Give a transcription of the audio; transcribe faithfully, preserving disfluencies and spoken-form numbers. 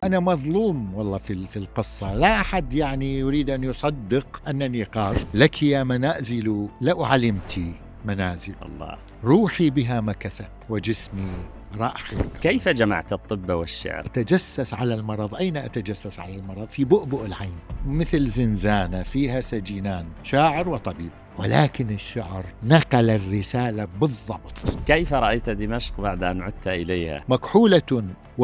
أنا مظلوم والله في في القصة، لا أحد يعني يريد أن يصدق أنني قاص. لك يا منازل لو علمت منازل، الله. روحي بها مكثت وجسمي راحل. كيف جمعت الطب والشعر؟ أتجسس على المرض. أين أتجسس على المرض؟ في بؤبؤ العين، مثل زنزانة فيها سجينان، شاعر وطبيب، ولكن الشعر نقل الرسالة بالضبط. كيف رأيت دمشق بعد أن عدت إليها؟ مكحولة